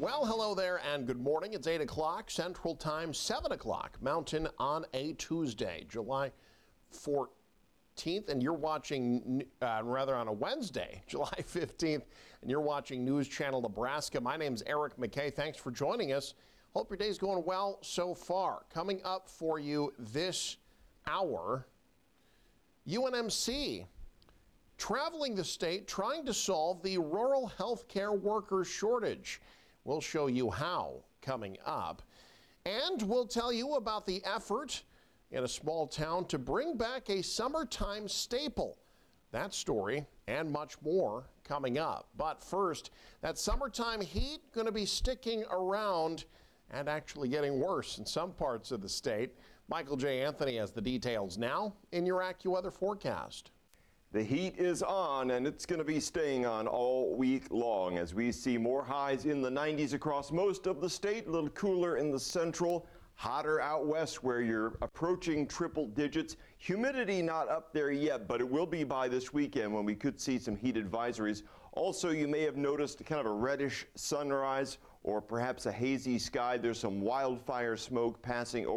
Well, hello there and good morning. It's 8 o'clock Central Time, 7 o'clock Mountain on a Tuesday, July 14th, and you're watching, on a Wednesday, July 15th, and you're watching News Channel Nebraska. My name's Eric McKay. Thanks for joining us. Hope your day's going well so far. Coming up for you this hour, UNMC traveling the state trying to solve the rural health care worker shortage. We'll show you how coming up. And we'll tell you about the effort in a small town to bring back a summertime staple. That story and much more coming up. But first, that summertime heat going to be sticking around and actually getting worse in some parts of the state. Michael J. Anthony has the details now in your AccuWeather forecast. The heat is on, and it's going to be staying on all week long as we see more highs in the 90s across most of the state, a little cooler in the central, hotter out west where you're approaching triple digits. Humidity not up there yet, but it will be by this weekend when we could see some heat advisories. Also, you may have noticed kind of a reddish sunrise or perhaps a hazy sky. There's some wildfire smoke passing over